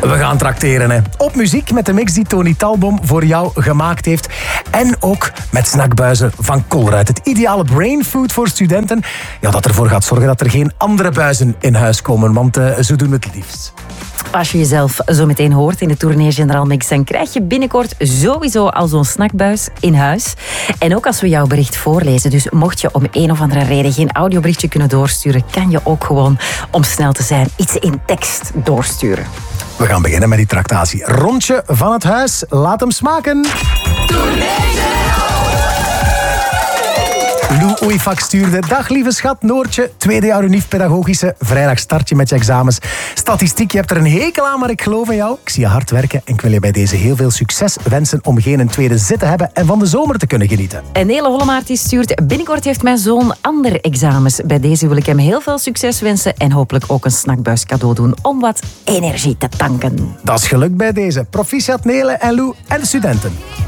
We gaan trakteren, hè. Op muziek met de mix die Tony Talbom voor jou gemaakt heeft. En ook met snackbuizen van Colruyt. Het ideale brainfood voor studenten. Ja, dat ervoor gaat zorgen dat er geen andere buizen in huis komen. Want zo doen we het liefst. Als je jezelf zo meteen hoort in de Tournee General Mix, dan krijg je binnenkort sowieso al zo'n snackbuis in huis. En ook als we jouw bericht voorlezen. Dus mocht je om een of andere reden geen audioberichtje kunnen doorsturen, kan je ook gewoon, om snel te zijn, iets in tekst doorsturen. We gaan beginnen met die tractatie. Rondje van het huis, laat hem smaken. Lou Oeifak stuurde: dag lieve schat Noortje, tweede jaar unief pedagogische. Vrijdag start je met je examens. Statistiek, je hebt er een hekel aan, maar ik geloof in jou. Ik zie je hard werken en ik wil je bij deze heel veel succes wensen om geen tweede zit te hebben en van de zomer te kunnen genieten. Een hele Hollemaart die stuurt: binnenkort heeft mijn zoon andere examens. Bij deze wil ik hem heel veel succes wensen en hopelijk ook een snackbuis cadeau doen om wat energie te tanken. Dat is gelukt bij deze. Proficiat Nele en Lou en de studenten.